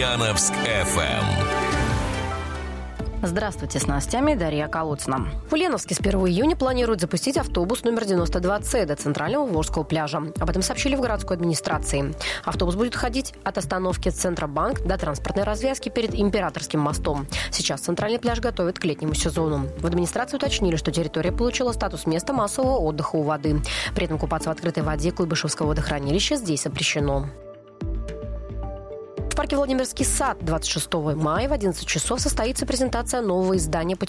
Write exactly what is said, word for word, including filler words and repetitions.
Ульяновск-эф эм. Здравствуйте, с новостями Дарья Колодцина. В Ульяновске с первого июня планируют запустить автобус номер девяносто два С до центрального Волжского пляжа. Об этом сообщили в городской администрации. Автобус будет ходить от остановки Центробанк до транспортной развязки перед Императорским мостом. Сейчас центральный пляж готовят к летнему сезону. В администрации уточнили, что территория получила статус места массового отдыха у воды. При этом купаться в открытой воде Куйбышевского водохранилища здесь запрещено. В парке Владимирский сад двадцать шестого мая в одиннадцать часов состоится презентация нового издания